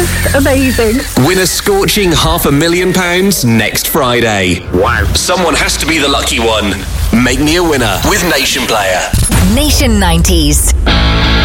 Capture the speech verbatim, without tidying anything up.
was amazing. Win a scorching half a million pounds next Friday. Wow. Someone has to be the lucky one. Make me a winner with Nation Player. Nation nineties.